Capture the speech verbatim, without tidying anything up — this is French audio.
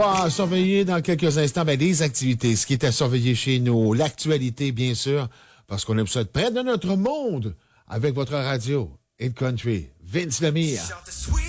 On va surveiller dans quelques instants ben, des activités, ce qui est à surveiller chez nous, l'actualité, bien sûr, parce qu'on aime ça être près de notre monde avec votre radio et le country. Vince Lemire.